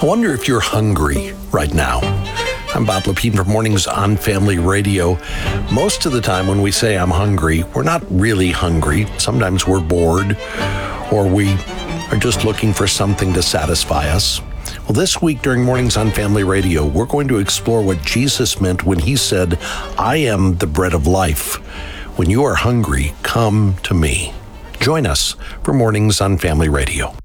I wonder if you're hungry right now. I'm Bob Lepine from Mornings on Family Radio. Most of the time when we say I'm hungry, we're not really hungry. Sometimes we're bored or we are just looking for something to satisfy us. Well, this week during Mornings on Family Radio, we're going to explore what Jesus meant when he said, I am the bread of life. When you are hungry, come to me. Join us for Mornings on Family Radio.